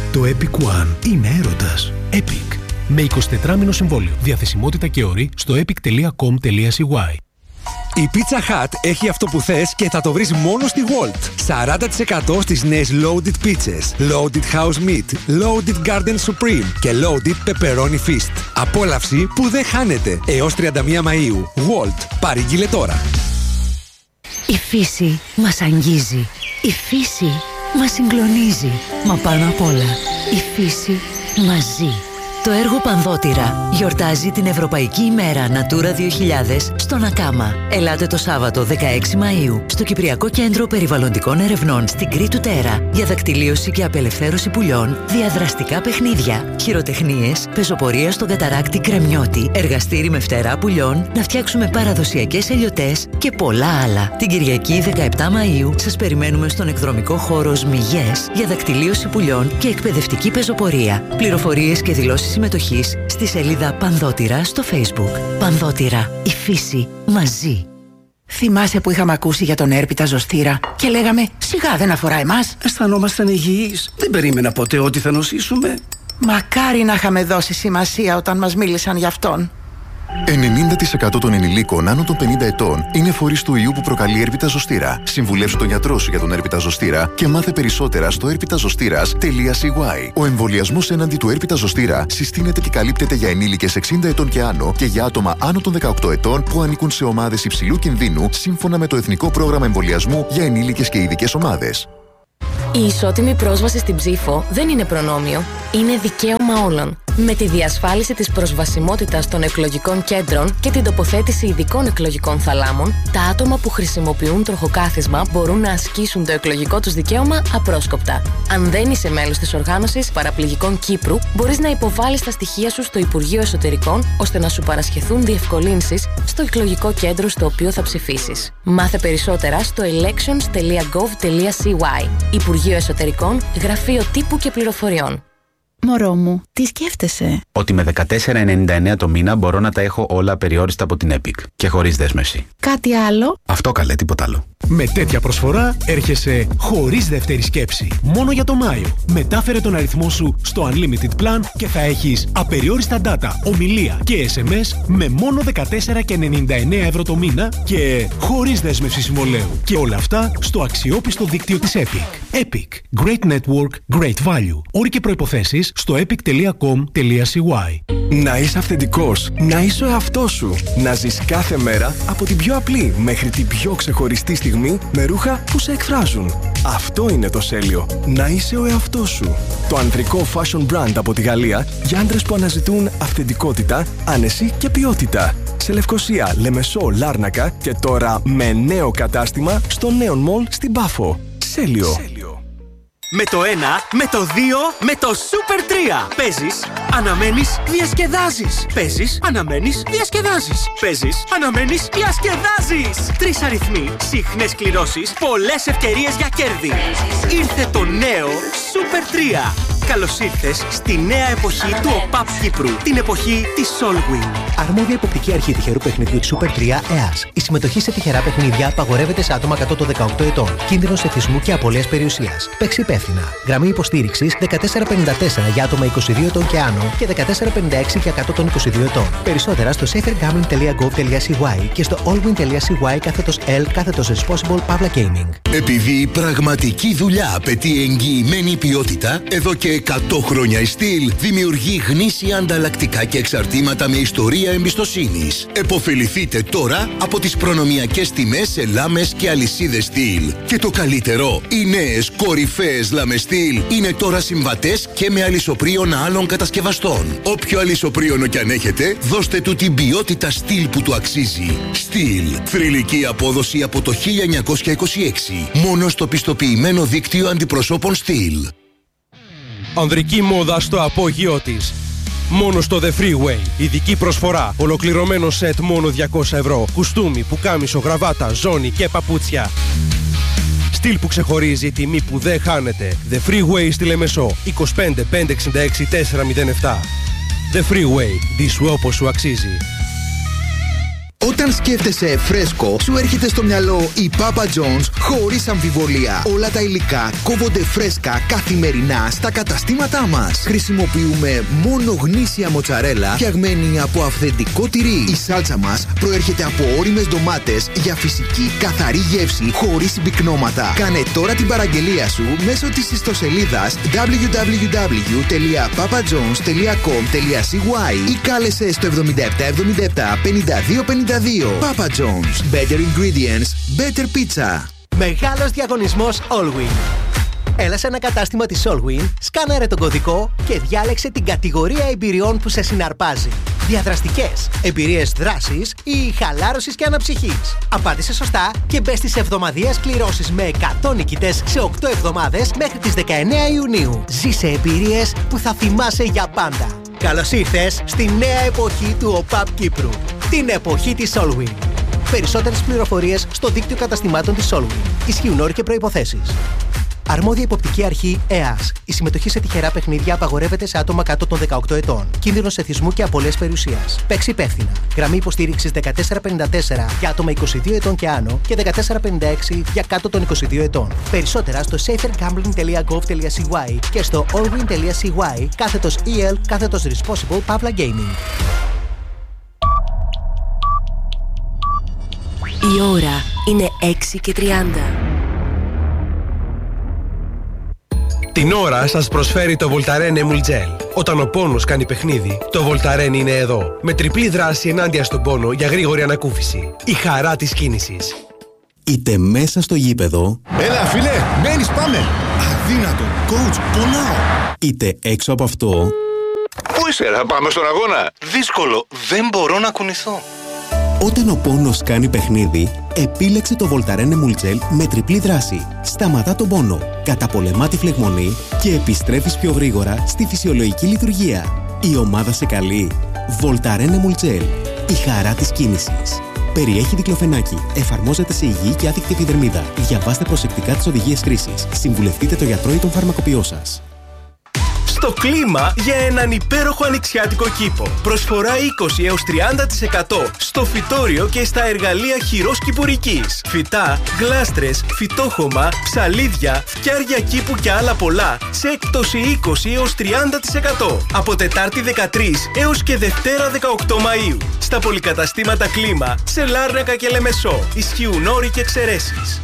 Το Epic One είναι έρωτας. Epic. Με 24μηνο συμβόλαιο. Διαθεσιμότητα και όροι στο epic.com.cy. Η Pizza Hut έχει αυτό που θες και θα το βρεις μόνο στη Walt. 40% στις νέες Loaded Pizzas, Loaded House Meat, Loaded Garden Supreme και Loaded Pepperoni Feast. Απόλαυση που δεν χάνεται. Έως 31 Μαΐου. Walt. Παρήγγειλε τώρα. Η φύση μας αγγίζει. Η φύση μας συγκλονίζει. Μα πάνω απ' όλα, η φύση μας ζει. Το έργο Πανδώτηρα γιορτάζει την Ευρωπαϊκή ημέρα Natura 2000 στον Ακάμα. Ελάτε το Σάββατο 16 Μαΐου στο Κυπριακό Κέντρο Περιβαλλοντικών Ερευνών στην Κρήτου Τέρα για δακτυλίωση και απελευθέρωση πουλιών, διαδραστικά παιχνίδια, χειροτεχνίες, πεζοπορία στον καταράκτη Κρεμιώτη, εργαστήρι με φτερά πουλιών, να φτιάξουμε παραδοσιακές ελιωτές και πολλά άλλα. Την Κυριακή 17 Μαΐου σας περιμένουμε στον εκδρομικό χώρο Σμιγές για δακτυλίωση πουλιών και εκπαιδευτική πεζοπορία. Πληροφορίες και δηλώσεις συμμετοχής στη σελίδα Πανδώτηρα στο Facebook. Πανδώτηρα. Η φύση μαζί. Θυμάσαι που είχαμε ακούσει για τον έρπιτα ζωστήρα και λέγαμε σιγά δεν αφορά εμάς? Αισθανόμασταν υγιείς. Δεν περίμενα ποτέ ότι θα νοσήσουμε. Μακάρι να είχαμε δώσει σημασία όταν μας μίλησαν γι' αυτόν. 90% των ενηλίκων άνω των 50 ετών είναι φορείς του ιού που προκαλεί έρπιτα ζωστήρα. Συμβουλεύσου τον γιατρό σου για τον έρπιτα ζωστήρα και μάθε περισσότερα στο erpitazostira.cy. Ο εμβολιασμός έναντι του έρπιτα ζωστήρα συστήνεται και καλύπτεται για ενήλικες 60 ετών και άνω και για άτομα άνω των 18 ετών που ανήκουν σε ομάδες υψηλού κινδύνου σύμφωνα με το Εθνικό Πρόγραμμα Εμβολιασμού για ενήλικες και ειδικές ομάδες. Η ισότιμη πρόσβαση στην ψήφο δεν είναι προνόμιο, είναι δικαίωμα όλων. Με τη διασφάλιση της προσβασιμότητας των εκλογικών κέντρων και την τοποθέτηση ειδικών εκλογικών θαλάμων, τα άτομα που χρησιμοποιούν τροχοκάθισμα μπορούν να ασκήσουν το εκλογικό τους δικαίωμα απρόσκοπτα. Αν δεν είσαι μέλος της Οργάνωσης Παραπληγικών Κύπρου, μπορείς να υποβάλεις τα στοιχεία σου στο Υπουργείο Εσωτερικών ώστε να σου παρασχεθούν διευκολύνσεις στο εκλογικό κέντρο στο οποίο θα ψηφίσεις. Μάθε περισσότερα στο elections.gov.cy. Υπουργείο Εσωτερικών, Γραφείο Τύπου και Πληροφοριών. Μωρό μου, τι σκέφτεσαι? Ότι με 14,99 το μήνα μπορώ να τα έχω όλα περιόριστα από την Epic και χωρίς δέσμευση. Κάτι άλλο? Αυτό καλέ, τίποτα άλλο. Με τέτοια προσφορά έρχεσαι χωρίς δεύτερη σκέψη. Μόνο για το Μάιο. Μετάφερε τον αριθμό σου στο Unlimited Plan και θα έχεις απεριόριστα data, ομιλία και SMS με μόνο 14,99 ευρώ το μήνα και χωρίς δέσμευση συμβολαίου. Και όλα αυτά στο αξιόπιστο δίκτυο της Epic. Epic. Great network, great value. Όροι και προϋποθέσεις στο epic.com.cy. Να είσαι αυθεντικός, να είσαι ο εαυτός σου. Να ζεις κάθε μέρα από την πιο απλή μέχρι την πιο ξεχωριστή στιγμή με ρούχα που σε εκφράζουν. Αυτό είναι το Σέλιο. Να είσαι ο εαυτός σου. Το ανδρικό fashion brand από τη Γαλλία για άντρες που αναζητούν αυθεντικότητα, άνεση και ποιότητα. Σε Λευκοσία, Λεμεσό, Λάρνακα και τώρα με νέο κατάστημα στο Neon Mall στην Πάφο. Σέλιο. Με το 1, με το 2, με το Super 3. Παίζεις, αναμένεις, διασκεδάζεις. Παίζεις, αναμένεις, διασκεδάζεις. Παίζεις, αναμένεις, διασκεδάζεις. 3 αριθμοί, συχνές κληρώσεις, πολλές ευκαιρίες για κέρδη. Ήρθε το νέο Super 3. Καλώς ήρθες στη νέα εποχή του ΟΠΑΠ Κύπρου. Την εποχή της Solwyn. Αρμόδια υποπτική αρχή τυχερού παιχνιδιού της Super 3 ΕΑΣ. Η συμμετοχή σε τυχερά παιχνίδια απαγορεύεται σε άτομα κάτω των 18 ετών. Κίνδυνος εθισμού και απώλειας περιουσίας. Παίξει υπεύθυνα. Γραμμή υποστήριξης 1454 για άτομα 22 ετών και άνω και 1456 για κάτω των 22 ετών. Περισσότερα στο safergambling.gov.cy και στο allwin.cy/L/responsible Pavla Gaming. Επειδή η πραγματική δουλειά απαιτεί εγγυημένη ποιότητα, εδώ και 100 χρόνια η Steel δημιουργεί γνήσια ανταλλακτικά και εξαρτήματα με ιστορία εμπιστοσύνης. Εποφεληθείτε τώρα από τις προνομιακές τιμές σε λάμες και αλυσίδες Steel. Και το καλύτερο, οι νέες κορυφαίες λάμες Steel είναι τώρα συμβατές και με αλυσοπρίων άλλων κατασκευαστών. Όποιο αλυσοπρίωνο κι αν έχετε, δώστε του την ποιότητα Steel που του αξίζει. Steel. Θρυλική απόδοση από το 1926. Μόνο στο πιστοποιημένο δίκτυο αντιπροσώπων Steel. Ανδρική μόδα στο απόγειό της. Μόνο στο The Freeway. Ειδική προσφορά. Ολοκληρωμένο σετ μόνο 200 ευρώ. Κουστούμι, πουκάμισο, γραβάτα, ζώνη και παπούτσια. Στυλ που ξεχωρίζει, τιμή που δεν χάνεται. The Freeway στη Λεμεσό. 25 566 407. The Freeway. Δίσου όπως σου αξίζει. Όταν σκέφτεσαι φρέσκο, σου έρχεται στο μυαλό η Papa John's χωρίς αμφιβολία. Όλα τα υλικά κόβονται φρέσκα καθημερινά στα καταστήματά μας. Χρησιμοποιούμε μόνο γνήσια μοτσαρέλα φτιαγμένη από αυθεντικό τυρί. Η σάλτσα μας προέρχεται από ώριμες ντομάτες για φυσική καθαρή γεύση χωρίς συμπυκνώματα. Κάνε τώρα την παραγγελία σου μέσω της ιστοσελίδας www.papajohns.com.cy ή κάλεσε στο 7777 52 52. Papa John's. Better ingredients, better pizza. Μεγάλος διαγωνισμός Allwyn. Έλα σε ένα κατάστημα της Allwyn, σκάναρε τον κωδικό και διάλεξε την κατηγορία εμπειριών που σε συναρπάζει. Διαδραστικές, εμπειρίες δράσης ή χαλάρωσης και αναψυχής. Απάντησε σωστά και μπες στις εβδομαδιαίες κληρώσεις με 100 νικητές σε 8 εβδομάδες μέχρι τις 19 Ιουνίου. Ζήσε εμπειρίες που θα θυμάσαι για πάντα. Καλώς ήρθες στη νέα εποχή του ΟΠΑΠ Κύπρου. Την εποχή της Allwyn. Περισσότερες πληροφορίες στο δίκτυο καταστημάτων της Allwyn. Ισχύουν όροι και προϋποθέσεις. Αρμόδια υποπτική αρχή ΕΑΣ. Η συμμετοχή σε τυχερά παιχνίδια απαγορεύεται σε άτομα κάτω των 18 ετών. Κίνδυνος εθισμού και απώλειας περιουσίας. Παίξει υπεύθυνα. Γραμμή υποστήριξης 1454 για άτομα 22 ετών και άνω και 1456 για κάτω των 22 ετών. Περισσότερα στο safergambling.gov.cy και στο allwyn.cy/EL/responsible Pavla Gaming. Η ώρα είναι 6:30. Την ώρα σας προσφέρει το Voltaren Emul Gel. Όταν ο πόνος κάνει παιχνίδι, το Voltaren είναι εδώ. Με τριπλή δράση ενάντια στον πόνο για γρήγορη ανακούφιση. Η χαρά της κίνησης. Είτε μέσα στο γήπεδο. Έλα φίλε, μένεις, πάμε. Αδύνατο, coach, πονάω. Είτε έξω από αυτό. Πού είσαι, θα πάμε στον αγώνα. Δύσκολο, δεν μπορώ να κουνηθώ. Όταν ο πόνος κάνει παιχνίδι, επίλεξε το Voltaren Emul Gel με τριπλή δράση. Σταματά τον πόνο, καταπολεμά τη φλεγμονή και επιστρέφεις πιο γρήγορα στη φυσιολογική λειτουργία. Η ομάδα σε καλεί. Voltaren Emul Gel. Η χαρά της κίνησης. Περιέχει δικλοφενάκι. Εφαρμόζεται σε υγιή και άθικτη επιδερμίδα. Διαβάστε προσεκτικά τις οδηγίες χρήσης. Συμβουλευτείτε το γιατρό ή τον φαρμακοποιό σας. Στο κλίμα για έναν υπέροχο ανοιξιάτικο κήπο. Προσφορά 20 έως 30% στο φυτόριο και στα εργαλεία χειρός κυπουρικής. Φυτά, γλάστρες, φυτόχωμα, ψαλίδια, φτιάρια κήπου και άλλα πολλά σε έκπτωση 20 έως 30% από Τετάρτη 13 έως και Δευτέρα 18 Μαΐου. Στα πολυκαταστήματα κλίμα σε Λάρνακα και Λεμεσό. Ισχύουν όροι και εξαιρέσεις.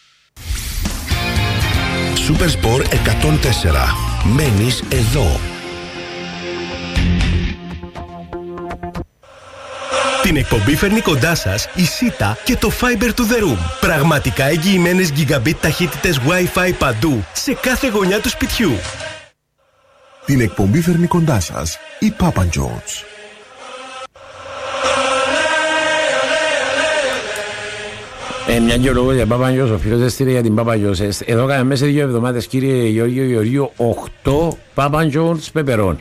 Super Sport 104. Μένεις εδώ. Την εκπομπή φέρνει κοντά σας η Sita και το Fiber to the Room. Πραγματικά εγγυημένες gigabit ταχύτητες Wi-Fi παντού, σε κάθε γωνιά του σπιτιού. Την εκπομπή φέρνει κοντά σας η Papa John's. Μια και ο λόγος για Πάπα Γιώργος, ο φίλος έστειλε για την Πάπα Γιώργος. Εδώ κάναμε μέσα 2 εβδομάδες, κύριε Γεωργίου, 8 Πάπα Γιώργος πεπερώνει.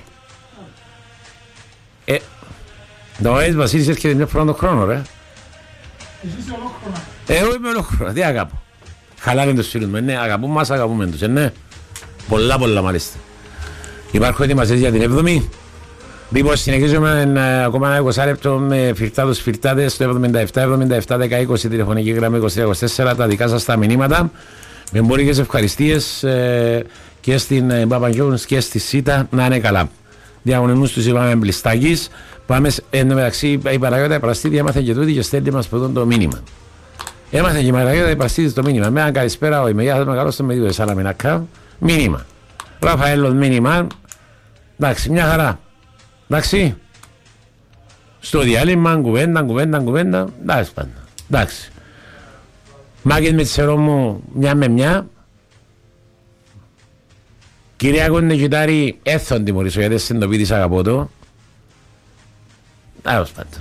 Το Βασίλης έρχεται μια φορά τον χρόνο, ρε. Εσύ είσαι ολόχρονα. Εγώ είμαι ολόχρονα, τι αγαπώ. Χαλάνε τους φίλους μου, ναι, αγαπούμε μας, αγαπούμε τους, ναι. Πολλά μάλιστα. Υπάρχουν ετοιμασίες για την 7η. Λοιπόν, συνεχίζουμε ακόμα ένα 20 λεπτό με φυρτάτους φυρτάτες στο 77-77-10-20 τηλεφωνική γραμμή 23-24, τα δικά σας τα μηνύματα με εμπορικές ευχαριστίες και στην Papa John's και στη Σίτα να είναι καλά. Διαγωνισμούς τους είπαμε Μπλιστάκης. Πάμε εν τω μεταξύ η Παναγιώτα Επραστήτη έμαθε και τούτη και στέλνει μας πρώτον το μήνυμα. Έμαθε και η Παναγιώτα Επραστήτη το μήνυμα. Με ένα καλησπέρα ο Ημεγιά, θα με καλώ στο Μεδίου Σαλαμινακά. Μήνυμα. Ραφαέλος μήνυμα. Εντάξει, μια χαρά. Εντάξει, στο διάλειμμα κουβέντα, εντάξει. Μάκες με τη σερό μου μια με μια. Κυρία Κοντεγιουτάρη, έθον τιμωρήσω γιατί συνειδητοποιητής αγαπώ το. Τέλος πάντων.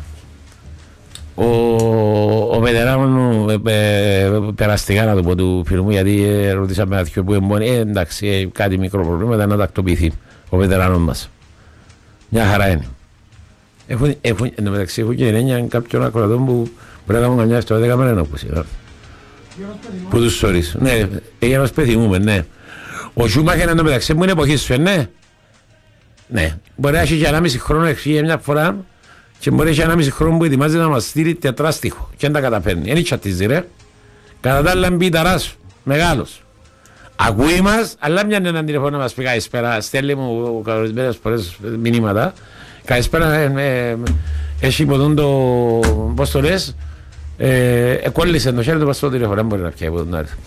Ο βετεράνος μου περαστικά να το πω του φίλου μου γιατί ρωτήσαμε να που εμπονεί. Εντάξει, κάτι μικρό προβλήμα να τακτοποιηθεί ο βετεράνος μας. Μια χαρά είναι. Εν τω μεταξύ έχω και ενένεια κάποιον ακροατών που μπορεί να κάνουν καμιά στο 10 μέρα να ακούσει. Που τους σωρείς. Ναι, για να σπεθυμούμε, ναι. Ο Σούμαχερ εν τω μεταξύ μου είναι εποχή σου, ναι. Ναι, μπορεί να έχει και 1,5 χρόνο εξήγε μια φορά Και μπορεί και 1,5 χρόνο που ετοιμάζει να μας στείλει τετράστιχο και δεν τα καταφέρνει. Είναι τσατίζει ρε. Κατά τα άλλα μπιταράς, μεγάλος. Ακούει μας, αλλά μια έναν τηλεφώνο να μας πει καλησπέρα. Στέλνει μου ορισμένες φορές μηνύματα. Καλησπέρα, έχει υποδούν το, πώς το λες, κόλλησε το χέρι του πας στο τηλεφώνο, δεν μπορεί να πιάει υποδούν άρθρο.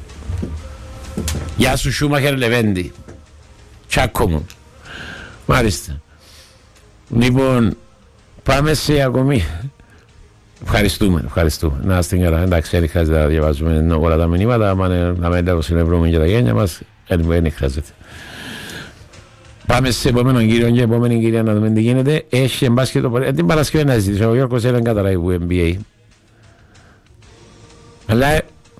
Γεια σου Σούμαχερ Λεβέντη. Τσάκο μου. Μάλιστα. Λοιπόν, πάμε σε ακόμη. Ευχαριστούμε. Να είστε καλά. Εντάξει, δεν χρειάζεται να διαβάζουμε όλα τα μηνύματα. Να μην συνευρούμε και τα γένια μας. Δεν χρειάζεται. Πάμε σε επόμενον κύριο και επόμενη κυρία να δούμε τι γίνεται. Έχει μπάσκετ την Παρασκευή να ζητήσει. Ο Γιώργος δεν καταλάβει που NBA. Αλλά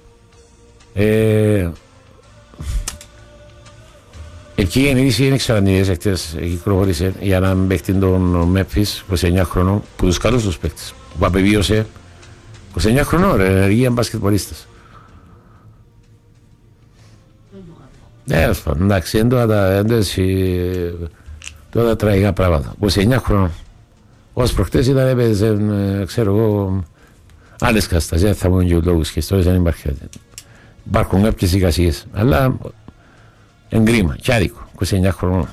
εκεί η ενίδηση είναι εξαραντινές εκτές. Εκεί προχωρήσε για να παίχτη τον Μέμφις 29 χρονών που τους καλούς τους παίχτες. Που απεβίωσε 29 χρονών ρε, ενεργεία μπασκετπολίστας. Εντάξει, είναι τώρα τα τραγικά πράγματα. 29 χρονών. Ως προχτές ήταν έπαιζε, ξέρω εγώ, άλλες καταστάσεις. Δεν θα πούμε και λόγους και ιστορίες δεν υπάρχει. Υπάρχουν κάποιες εικασίες, αλλά εγκρίμα, κι άδικο, 29 χρονών.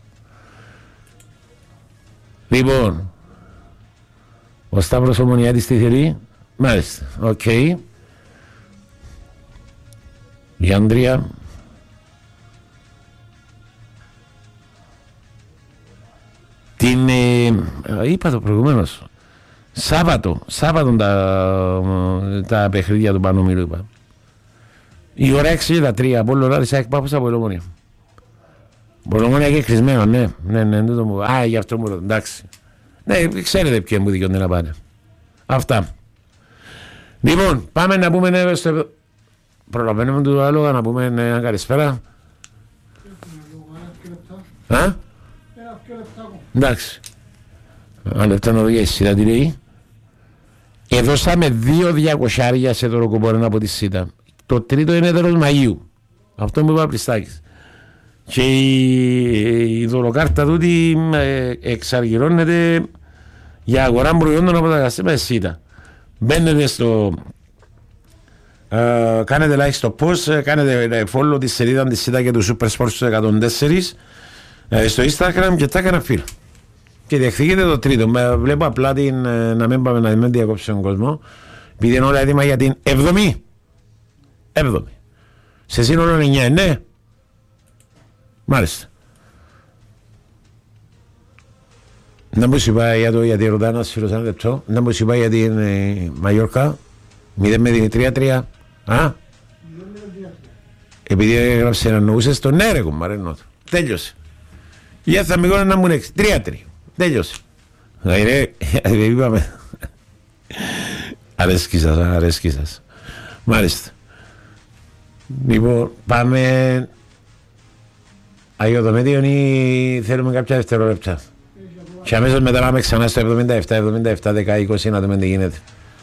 Λοιπόν, ο Σταύρος Ομονιάτης τι θέλει, μάλιστα, οκ. Η Άντρια. Την, είπα το προηγουμένως, Σάββατο τα παιχνίδια του Πανομήρου είπα. Η ώρα 6 και τα 3 από όλο Λάρισα εκπάπως από Ελομόνια. Ελομόνια και χρησμένο, ναι, γι' αυτό μου ρωτώ, εντάξει. Ναι, ξέρετε ποιοι μου δικαιώνται να πάνε. Αυτά. Λοιπόν, πάμε να πούμε στο... Προλαβαίνουμε το άλλο, να πούμε ένα καλησπέρα. Εντάξει. Αν λεπτά να δω για ΣΥΤΑ τι λέει. Έδωσαμε 2.200 σε δωροκοπορένα από τη ΣΥΤΑ. Το τρίτο είναι τέλος Μαΐου. Αυτό μου είπα Πλιστάκης. Και η δωροκάρτα τούτη εξαργυρώνεται για αγορά προϊόντων από τα καταστήματα ΣΥΤΑ. Μπαίνετε στο... κάνετε like στο post, κάνετε follow τη σελίδα της ΣΥΤΑ και του Super Sports 104 στο Instagram και τα έκανα φίλο. Και διεκδικείτε το τρίτο. Βλέπω απλά να μην πάμε να μην διακόψει τον κόσμο. Επειδή είναι όλα έτοιμα για την 7η. Σε σύνολο 9, ναι. Μάλιστα. Να μου είπα για τη Ροδάνα, φίλος ένα λεπτό. Να μου είπα για την Μαγιόρκα. 0 με την 3-3. Επειδή έγραψε να νοούσες το ναι ρε κομμάρε. Τέλειωσε. Για θα μην να μου είναι 3-3. Τέλειωσε. Είπαμε. Αρέσκει σας. Μάλιστα. Λοιπόν, πάμε Αγιοδομέτιον ή θέλουμε κάποια δευτερόλεπτα. Και αμέσως μετά πάμε ξανά στο 77, 10-20 να δούμε τι γίνεται.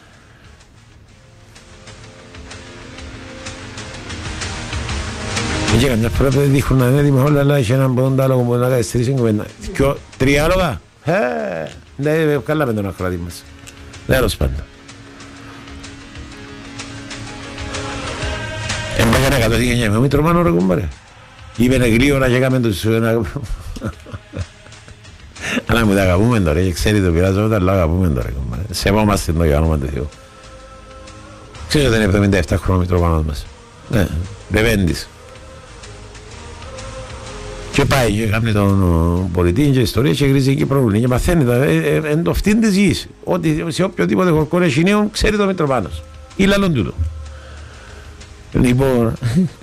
Και καμιά φορά δεν δείχνουν να είναι έτοιμα όλα, αλλά έχει έναν πόντο άλογο που να καθυστερήσει κουβέντα. Τρία άλογα. Ναι, καλά με τον ακροατή μας. Τέλος πάντων. Έμπαγαν 100 με μήτρο μάνο ρε κουμπάρε. Είπαινε γλύωρα και έκαμε τους... Αλλά μου τα αγαπούμε τώρα και ξέρει το πειράζω όταν λέω αγαπούμε τώρα κουμπάρε. Σεβόμαστε το για όνομα του Θεού. Ξέρω ότι είναι 77 χρόνο μήτρο μάνος μας. Ναι, Λεβέντης. Και πάει και κάνει τον πολιτή και ιστορία και γρίζει εκεί πρόβλημα και μαθαίνει εν το αυτήν της γης ότι σε οποιοδήποτε χορκό Χινίων ξέρει το Μητροπάνος ή λαλόν τούτο. Λοιπόν,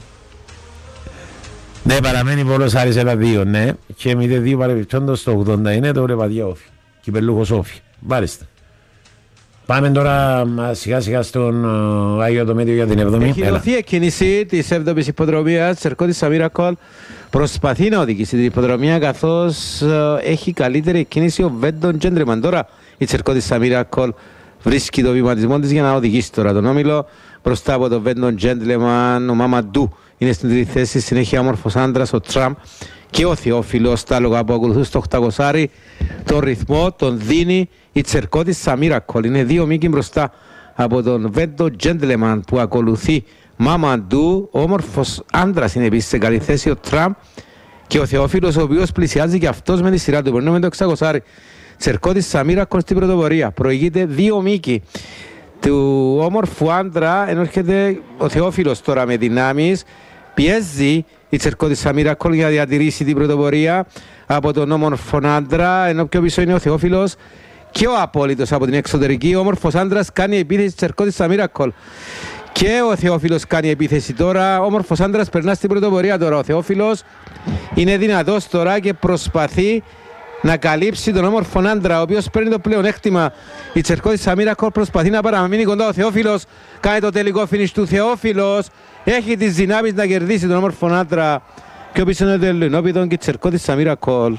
ναι, παραμένει πολλός Άρης 1-2, ναι, και 0-2 παρεμπιπτόντος στο 80 είναι το Λεβαδιά Όφη, Κυπελλούχος Όφη, μάλιστα. Πάμε τώρα σιγά σιγά στον Άγιο Δομέτιο για την 7η. Έχει δοθεί εκκίνηση της 7ης υποδρομίας. Τσερκώτης Σαμίρακολ προσπαθεί να οδηγήσει την υποδρομία καθώς έχει καλύτερη εκκίνηση ο Βέντον Τζέντρεμαν. Τώρα η Τσερκώτης Σαμίρακολ βρίσκει το βηματισμό της για να οδηγήσει τώρα τον όμιλο. Μπροστά από τον Βέντον Τζέντρεμαν ο Μαμαντού είναι στην τρίτη θέση. Συνέχεια όμορφος άντρας ο Τραμπ και ο Θεόφιλος τα άλογα που ακολουθούν στο 800. Τον ρυθμό τον δίνει η Τσερκώτης Μίρακολ. Είναι 2 μήκη μπροστά από τον Βέντο Gentleman που ακολουθεί Μαμαντού. Ο όμορφος άντρας είναι επίσης σε καλή θέση ο Τραμπ και ο Θεόφιλος, ο οποίος πλησιάζει και αυτός με τη σειρά του. Περνούμε το 600. Τσερκώτης Μίρακολ στην πρωτοπορία. Προηγείται 2 μήκη του όμορφου άντρα, ενώ έρχεται ο Θεόφιλος τώρα με δυνάμεις. Πιέζει η Τσερκώτης Μίρακολ για να διατηρήσει την πρωτοπορία από τον όμορφο άντρα, ενώ πιο πίσω είναι ο Θεόφιλος και ο Απόλυτος από την εξωτερική. Ο όμορφος άντρας κάνει επίθεση της Τσερκώτης Μίρακολ και ο Θεόφιλος κάνει επίθεση τώρα. Ο όμορφος άντρας περνά στην πρωτοπορία τώρα. Ο Θεόφιλος είναι δυνατός τώρα και προσπαθεί να καλύψει τον όμορφο άντρα, ο οποίος παίρνει το πλεονέκτημα. Η Τσερκώτης Μίρακολ προσπαθεί να παραμείνει κοντά. Ο Θεόφιλος κάνει το τελικό φινις του. Θεόφιλος έχει τις δυνάμεις να κερδίσει τον όμορφο άντρα. Και ο πίσω είναι το Ελληνόπιδο και η Τσερκώτης Μίρακολ.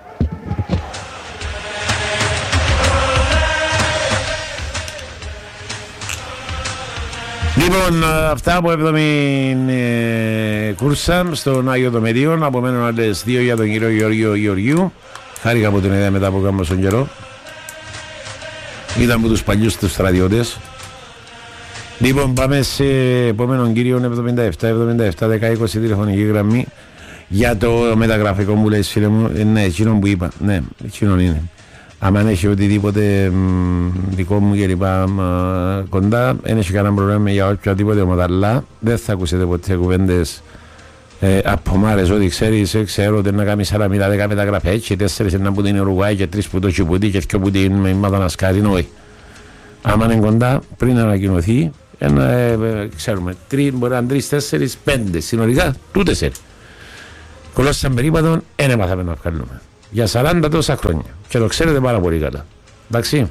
Λοιπόν, αυτά από 7η κούρσα στον Άγιο Δομεδίο. Απομένουν άλλες 2 για τον κύριο Γεωργίου Γεωργίου. Χάρηκα από την ιδέα μετά από κάμπο στον καιρό. Ήταν από τους παλιούς τους στρατιώτες. Λοιπόν, πάμε σε επόμενον κύριο 77-17-10-20 τηλεφωνική γραμμή για το μεταγραφικό μου, λέει φίλε μου. Ναι, εκείνον που είπα. Ναι, εκείνον είναι. Αν έχει οτιδήποτε δικό μου και λοιπά κοντά, δεν έχει κανένα πρόβλημα για οποιαδήποτε ομάδα, αλλά δεν θα ακούσετε ποτέ κουβέντες από μάρες ότι ξέρεις, ξέρω ότι να κάνεις 40-10 μεταγραφές και 4 είναι από την Ουρουγουάη και 3 που το Τσιπουτί και 2 που την Μαδανασκάρη, όχι. Άμα είναι κοντά, πριν ανακοινωθεί, ξέρουμε, μπορεί να είναι 3-4-5 συνολικά, τούτες είναι. Κολώσσαν περίπατον, δεν έμαθαμε να βγάλουμε. Για 40 τόσα χρόνια. Και το ξέρετε πάρα πολύ καλά. Εντάξει.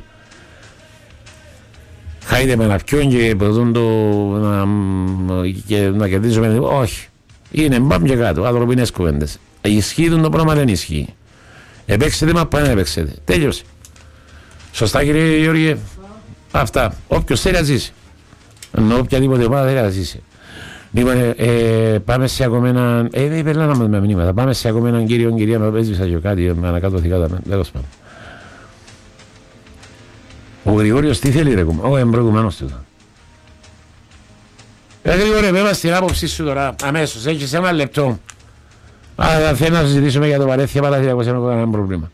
Χάιτε με ένα ποιον και προτούν το να κερδίζουμε. Όχι. Είναι μπαμ και κάτω. Ανθρωπινές κουβέντες. Ισχύει το πράγμα, δεν ισχύει. Επέξετε μα πάνε να επέξετε. Τέλειωσε. Σωστά κύριε Γεωργίε. Αυτά. Όποιος θέλει να ζήσει. Ενώ οποιαδήποτε ομάδα θέλει να ζήσει. Λοιπόν, πάμε σε ακόμα έναν. Περνάμε με μηνύματα. Πάμε σε ακόμα έναν κύριο, κυρία, με έσβησα και κάτι, με ανακατωθήκα. Τέλος πάντων. Ο Γρηγόριος τι θέλει, ρε κουμά. Όχι, προηγουμένως του. Γρηγόρη, πέμπα στην άποψή σου τώρα, αμέσως. Έχεις ένα λεπτό. Αν θέλει να συζητήσουμε για το Βαρέθια Παλαθυριακός, δεν έχω κανένα πρόβλημα.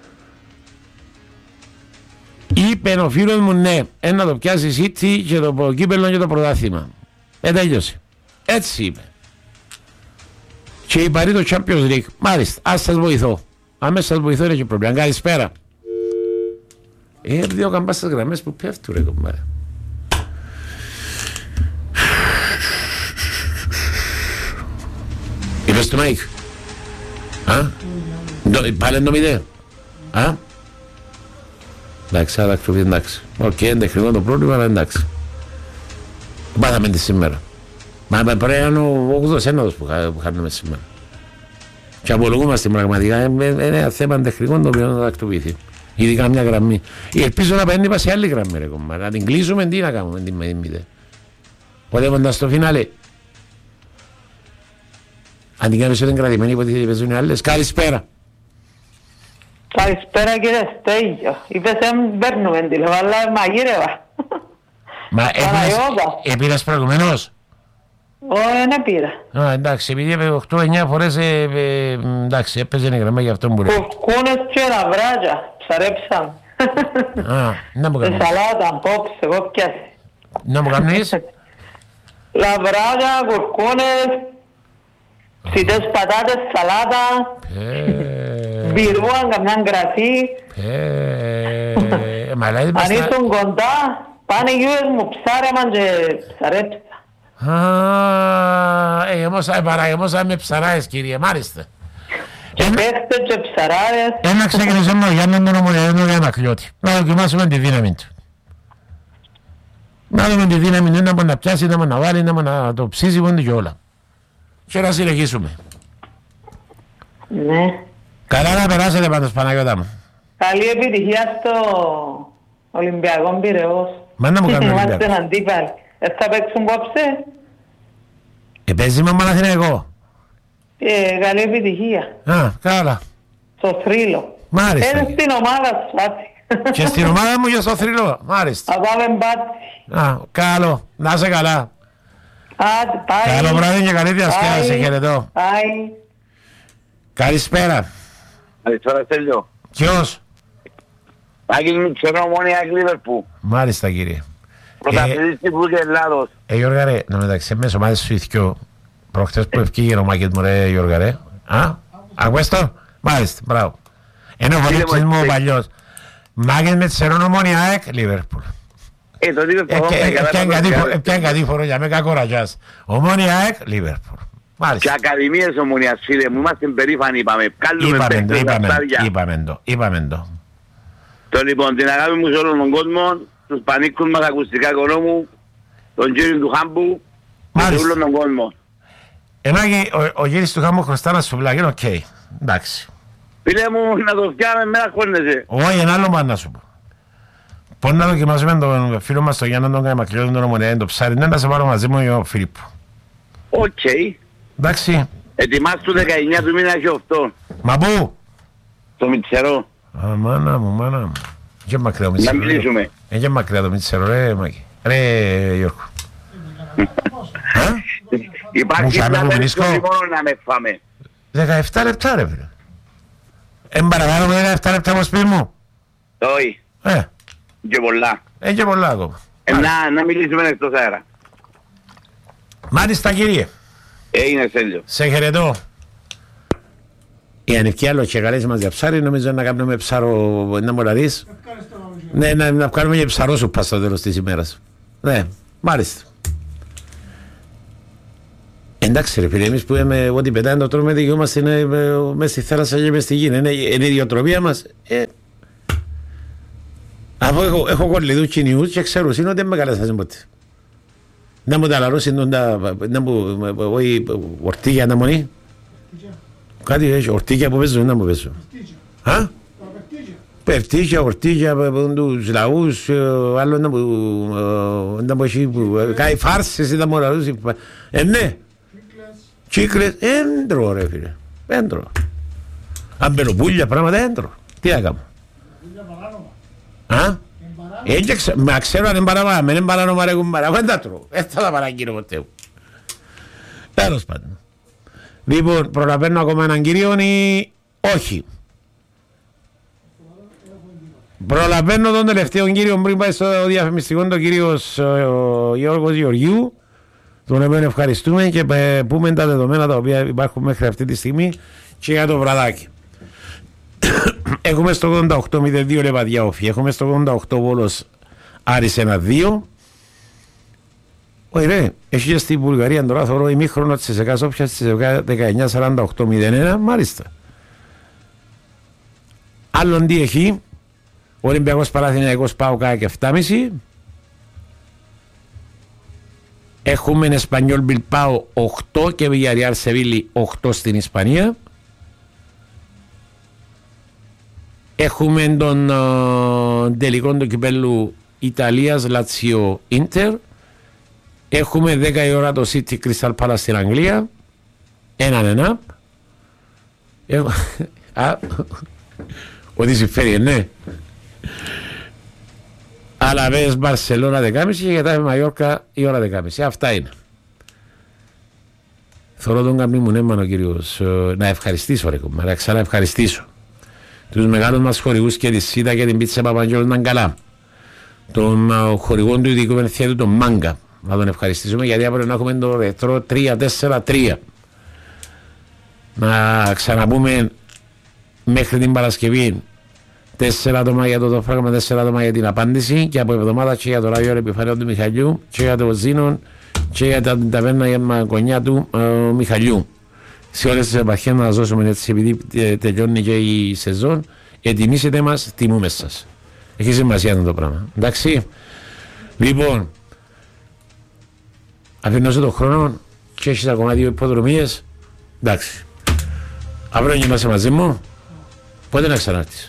Είπε ο φίλος μου, ναι, να το πιάσει City και το κύπελλο και το πρωτάθλημα. Τέλειωσε. Έτσι είπε. Και υπαρεί το Champions League. Μάλιστα, ας σας βοηθώ. Αμέσως σας βοηθώ, είναι και πρόβλημα. Καλησπέρα. 2 καμπάσες γραμμές που πέφτουν, ρε κομπάρε. Είπες το Μάικ. Πάλι το 0. Εντάξει, άρα εντάξει. Οκ, εντεχνικό το πρόβλημα, αλλά εντάξει. Πάθαμε τη σήμερα. Μα πρέπει να είναι ο 8ος ένοδος που χάνουμε σήμερα. Και απολογούμαστε πραγματικά. Είναι ένα θέμα τεχνικό το οποίο θα τακτοποιηθεί. Ειδικά μια γραμμή. Ελπίζω να παίρνει σε άλλη γραμμή, ρε κομμάτι. Να την κλείσουμε, τι να κάνουμε την μηδέ. Οπότε κοντά στο φινάλε. Αν την κάνεις ότι είναι κρατημένη, υποτίθεται παίζουν οι άλλες. Καλησπέρα. Καλησπέρα κύριε Στέγιο. Είπες δεν παίρνουμε τηλέφωνο, αλλά μαγείρευα. Μα έπειρας προηγουμένως. Όχι, δεν πήρα. Εντάξει, επειδή είπε 8-9 φορές, εντάξει, έπαιζε η γραμμά για αυτό που λέει. Κουρκούνες και λαβράκια, ψαρέψαν. Να μου κάνεις. Σαλάτα, απόψε, εγώ πιάσει. Να μου κάνεις. Λαβράκια, κουρκούνες, φυτές πατάτες, σαλάτα, μπυρούαν, καμιά γκρασί. Αν ήσουν κοντά, πάνε γιούες μου ψάρεμαν και ψαρέψαν. Όμως με ψαράες κύριε, μάλιστα. Και παίχτες και ψαράες. Ένα ξεκινήσουμε για να μην ομολογούμε για Ανακλιώτη. Να δοκιμάσουμε τη δύναμη του. Να δούμε τη δύναμη του, να να πιάσει, να βάλει, να το ψήσει πόντι και όλα. Και να συνεχίσουμε. Ναι. Καλά να περάσετε πάντως Παναγιώτα μου. Καλή επιτυχία στο Ολυμπιακό Πειραιώς. Μα να μου κάνουμε Ολυμπιακό. Είμαστε αντίπαλοι. Θα παίξουν κόψε. Παίζει με Παναθηναϊκό. Καλή επιτυχία. Α, καλά. Στο θρύλο. Μάλιστα. Είναι στην ομάδα σου, Πάτσι. Και στην ομάδα μου και στο θρύλο. Μάλιστα. Θα πάμε Πάτσι. Α, καλό. Να είσαι καλά. Άντε, πάει. Καλό βράδυ και καλή διασκέδαση. Χαιρετώ. Πάει. Καλησπέρα. Καλησπέρα, Στέλιο. Ποιος? Άγγελ Μητσερό, Ομόνοια Λίβερπουλ. Μάλιστα, κύριε. Πρωταθλητής τύπου και Ελλάδος. Γιώργα ρε, να μεταξύ μέσα ομάδες σου ηθικιώ. Προχτές που ευκήγε ο Μάκετ μου ρε, Γιώργα ρε. Α, ακούς το? Μάλιστα, μπράβο. Ενώ βολήψεις μου ο παλιός. Μάκετ Μητσερό, Ομόνοια ΑΕΚ, Λίβερπουλ. Το Λίβερπουλ. Επιάν κατήφορο για με κακοραγιάς. Ομόνοια ΑΕΚ, Λίβερπουλ. Και ακαδημίες Ομονίας, φίλε μου, είμαστε περήφανοι, είπαμε. Είπαμε το. Το λοιπόν, την αγάπη μου σε όλον τον κόσμο, τους πανίκους μας ακουστικά οικονόμου, τον κύριο του Χάμπου, και σε όλον τον κόσμο. Εμάγει, ο κύριος του Χάμπου χρωστά να σου πλάγει, οκ, εντάξει. Φίλε μου, να το φτιάμε, με αγχώνεσαι. Όχι, ένα άλλο πάνω να σου πω. Πώς να δοκιμάσουμε τον φίλο μας τον Γιάννο, τον Καμακλειό, τον Ομονία, το ψάρι, να σε πάρω μαζί μου ο Φίλιππο. Οκ. Εντάξει. Ετοιμάσου 19 του μήνα και 8. Μα πού? Στο Μητσερό. Α, μάνα μου. Και μακριά το Μητσερό. Να μιλήσουμε. Και μακριά το Μητσερό, ρε Μάκη. Ρε Γιώργο. Υπάρχει ένα περισσότερο μόνο να με φάμε. 17 λεπτά ρε φίλε. Παραπάνω με 17 λεπτά από σπίτι μου. Όχι. Και πολλά. Και πολλά ακόμα. Να μιλήσουμε εκτός αέρα. Μάλιστα κύριε. Έγινε Στέλιο. Σε χαιρετώ. Η ανευκή άλλο και καλέσει μας για ψάρι, νομίζω να κάνουμε ψάρο, να μου λαδείς. Ναι, να κάνουμε και ψαρό σου πας στο τέλος της ημέρας. Ναι, μάλιστα. Εντάξει ρε φίλε, εμείς που είμαι ό,τι πετάει το τρώμε δικαιούμαστε μέσα στη θάλασσα και μέσα στη γη. Είναι η ιδιοτροπία μας. Αφού έχω κολλητούς κοινιούς και ξέρω είναι ότι δεν με καλέσασαν ποτέ. Να μου τα λαρώσει, να μου ορτίγια να μονεί. Κάτι έχει, ορτίγια που παίζω, να μου παίζω. Α? Περτίγια, ορτίγια, τους λαούς, άλλο να μου έχει, κάτι φάρσες ή να μου λαρώσει. Ναι. Τσίκλες, έντρο ρε φίλε, έντρο. Αμπελοπούλια πράγματα έντρο. Τι να κάνω. Α? Μα ξέρω αν είναι παράνομα, αν είναι παράνομα ρε κουμπάρα, δεν τα τρώω, δεν θα τα παραγγείλω ποτέ. Τέλος πάντων. Λοιπόν, προλαβαίνω ακόμα έναν κύριο ή όχι. Προλαβαίνω τον τελευταίο κύριο πριν πάει στο διαφημιστικό, τον κύριο Γιώργος Γεωργιού, τον οποίο ευχαριστούμε και πούμε τα δεδομένα τα οποία υπάρχουν μέχρι αυτή τη στιγμή και για το βραδάκι. Έχουμε στο 88-02 Λεβαδιά Όφη, έχουμε στο 88 Βόλος Άρης 1-2. Όχι ρε, έχει και στην Βουλγαρία τώρα θωρώ ημίχρονο της ΕΣΕΚΑ Σόφια στις 19-48-01, μάλιστα. Άλλον τι έχει, ο Ολυμπιακός Παναθηναϊκός ΠΑΟΚ και 7,5. Έχουμε Εσπανιόλ Μπιλπάο 8 και Βιγιαριάλ Σεβίλη 8 στην Ισπανία. Έχουμε τον τελικό του κυπέλλου Ιταλίας Λάτσιο Ίντερ. Έχουμε 10 η ώρα το City Crystal Palace στην Αγγλία. 1-1. Ότι συμφέρει, ναι. Αλαβές Μπαρσελόνα 10.30 και Γετάφε Μαγιόρκα η ώρα 10.30. Αυτά είναι. Θωρώ τον καμπή μου νέμανο κύριος να ευχαριστήσω ρε κομμάρα, να ξαναευχαριστήσω τους μεγάλους μας χορηγούς και τη ΣΥΤΑ και την Πίτσα Παπαγγέλου ήταν καλά. Τον χορηγόν του ειδικού μενθιέτου τον Μάγκα. Να τον ευχαριστήσουμε γιατί αύριο να έχουμε το ρετρό 3-4-3. Να ξαναπούμε μέχρι την Παρασκευή 4 άτομα για το δοφράγμα, 4 άτομα για την απάντηση και από εβδομάδα και για το ράδιο επιφανείο του Μιχαλιού και για το Ζήνον και για την ταβέρνα για μακονιά του Μιχαλιού. Σε όλες τις επαρχίες να δώσουμε έτσι επειδή τελειώνει και η σεζόν. Ετοιμήσετε μας, τιμούμε σας. Έχει σημασία αυτό το πράγμα. Εντάξει. Λοιπόν, αφήνωσε τον χρόνο και έχεις ακόμα 2 υποδρομίες. Εντάξει. Αύριο γίνεσαι μαζί μου. Πότε να ξανάρθεις.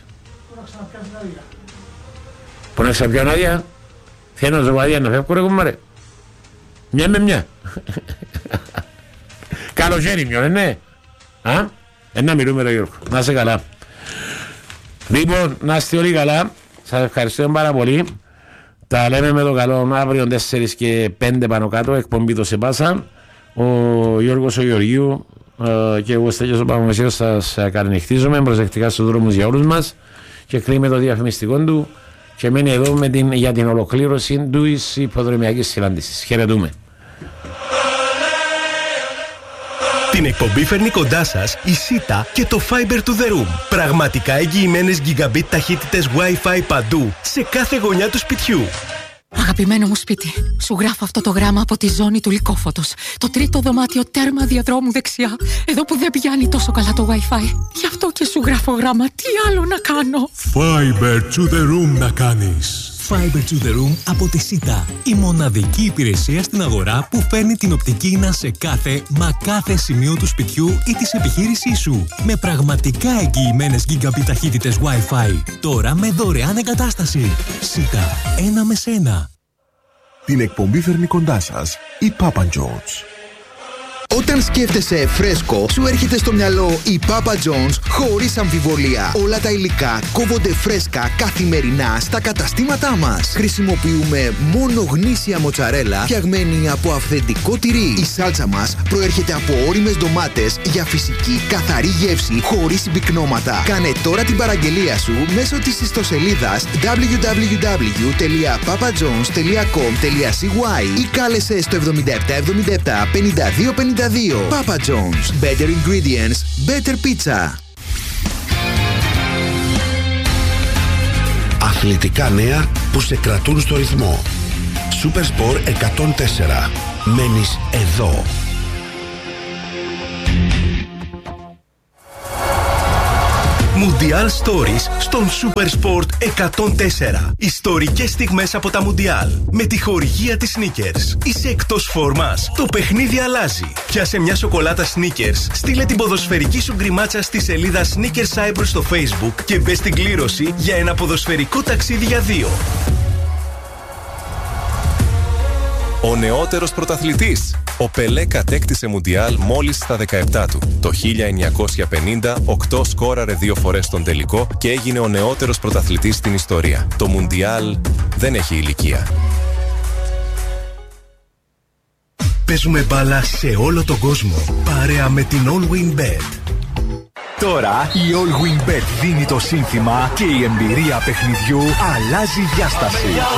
Πού να ξαπιάνω άδεια. Θέλω ζωβαδία να φεύγω ρε κουμπάρε. Μια με μια. Καλοκαίρι μιον, ναι. Να μιλούμε ρε Γιώργο. Να είσαι καλά. Λοιπόν, να είστε όλοι καλά. Σας ευχαριστώ πάρα πολύ. Τα λέμε με το καλό αύριο 4 και 5 πάνω κάτω. Εκπομπή το σε πάσα. Ο Γιώργος ο Γεωργίου και εγώ Στέλιος ο Παπαμεσίος σας καληνυχτίζουμε προσεκτικά στους δρόμους για όλους μας και κλείνουμε το διαφημιστικό του και μένει εδώ για την ολοκλήρωση της υποδρομιακής συνάντησης. Χαιρετούμε. Την εκπομπή φέρνει κοντά σας η ΣΥΤΑ και το Fiber to the Room. Πραγματικά εγγυημένες gigabit ταχύτητες Wi-Fi παντού, σε κάθε γωνιά του σπιτιού. Αγαπημένο μου σπίτι, σου γράφω αυτό το γράμμα από τη ζώνη του Λυκόφωτος. Το τρίτο δωμάτιο τέρμα διαδρόμου δεξιά, εδώ που δεν πιάνει τόσο καλά το Wi-Fi. Γι' αυτό και σου γράφω γράμμα, τι άλλο να κάνω. Fiber to the Room να κάνεις. Fiber to the Room από τη ΣΥΤΑ. Η μοναδική υπηρεσία στην αγορά που φέρνει την οπτική ίνα σε κάθε σημείο του σπιτιού ή της επιχείρησής σου. Με πραγματικά εγγυημένες gigabit ταχύτητες Wi-Fi. Τώρα με δωρεάν εγκατάσταση. ΣΥΤΑ. Ένα με σένα. Την εκπομπή φέρνει κοντά σας η Papa John's. Όταν σκέφτεσαι φρέσκο, σου έρχεται στο μυαλό η Papa John's χωρίς αμφιβολία. Όλα τα υλικά κόβονται φρέσκα καθημερινά στα καταστήματά μας. Χρησιμοποιούμε μόνο γνήσια μοτσαρέλα φτιαγμένη από αυθεντικό τυρί. Η σάλτσα μας προέρχεται από ώριμες ντομάτες για φυσική καθαρή γεύση χωρίς συμπυκνώματα. Κάνε τώρα την παραγγελία σου μέσω της ιστοσελίδας www.papajohns.com.cy ή κάλεσε στο 7777 5252. Papa John's. Better ingredients, better pizza. Αθλητικά νέα που σε κρατούν στο ρυθμό. Supersport 104. Μένεις εδώ. Mundial Stories στον Supersport 104. Ιστορικές στιγμές από τα Mundial. Με τη χορηγία της Snickers. Είσαι εκτός φόρμας. Το παιχνίδι αλλάζει. Πιάσε μια σοκολάτα Snickers. Στείλε την ποδοσφαιρική σου γκριμάτσα στη σελίδα Snickers Cyprus στο Facebook και μπες στην κλήρωση για ένα ποδοσφαιρικό ταξίδι για 2. Ο νεότερος πρωταθλητής. Ο Πελέ κατέκτησε Μουντιάλ μόλις στα 17 του. Το 1950, 8 σκόραρε 2 φορές στον τελικό και έγινε ο νεότερος πρωταθλητής στην ιστορία. Το Μουντιάλ δεν έχει ηλικία. Παίζουμε μπάλα σε όλο τον κόσμο, παρέα με την All Win Bet. Τώρα η All Win Bet δίνει το σύνθημα και η εμπειρία παιχνιδιού αλλάζει διάσταση.